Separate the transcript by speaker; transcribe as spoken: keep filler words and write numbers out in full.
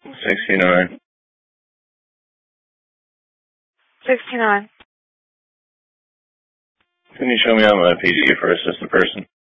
Speaker 1: sixty-nine.
Speaker 2: sixty-nine.
Speaker 1: Can you show me on my P G for assistant person?